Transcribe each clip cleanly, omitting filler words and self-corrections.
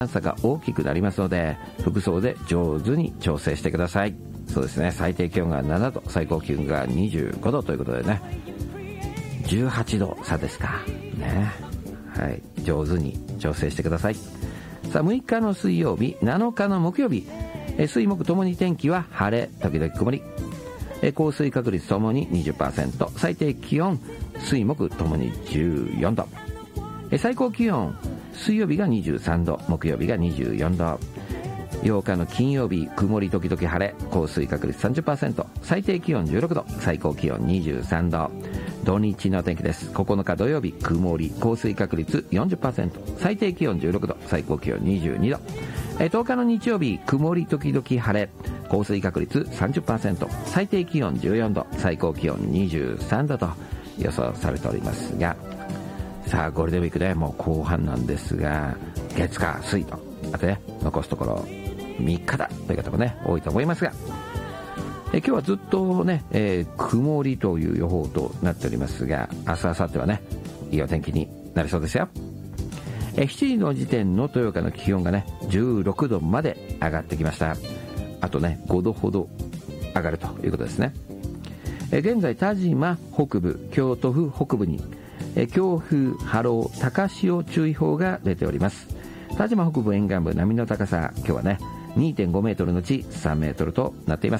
差が大きくなりますので、服装で上手に調整してください。そうですね、最低気温が7度、最高気温が25度ということでね、18度差ですかね。はい、上手に調整してください。さあ、6日の水曜日、7日の木曜日、水木ともに天気は晴れ時々曇り、降水確率ともに 20%、 最低気温水木ともに14度、最高気温水曜日が23度、木曜日が24度。8日の金曜日、曇り時々晴れ、降水確率 30%、 最低気温16度、最高気温23度。土日の天気です。9日土曜日、曇り、降水確率 40%、 最低気温16度、最高気温22度。10日の日曜日、曇り時々晴れ、降水確率 30%、 最低気温14度、最高気温23度と予想されておりますが、さあゴールデンウィークでもう後半なんですが、月火水とあとね、残すところ3日だという方もね多いと思いますが、今日はずっとね、曇りという予報となっておりますが、明日明後日はねいいお天気になりそうですよ。7時の時点の豊岡の気温がね16度まで上がってきました。あとね5度ほど上がるということですね。現在田島北部、京都府北部に強風波浪高潮注意報が出ております。田島北部沿岸部、波の高さ今日はね 2.5 メートルのうち3メートルとなっています。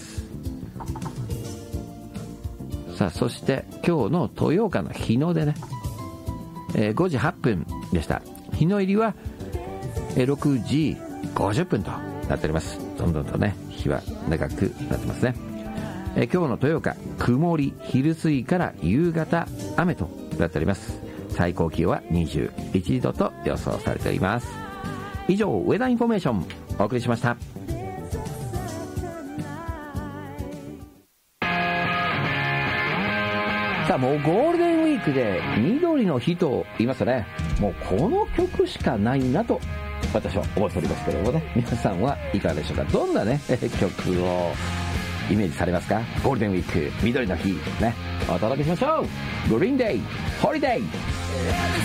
さあ、そして今日の豊岡の日の出ね、5時8分でした。日の入りは6時50分となっております。どんどんとね日は長くなってますね。今日の豊岡、曇り、昼過ぎから夕方雨となっております。最高気温は21度と予想されております。以上、ウェザーインフォメーションお送りしました。さあ、もうゴールデンウィークで緑の日と言いますとね、もうこの曲しかないなと私は思っておりますけれどもね、皆さんはいかがでしょうか。どんなね曲をイメージされますか。ゴールデンウィーク緑の日ね、お届けしましょう。グリーンデイホリデイ。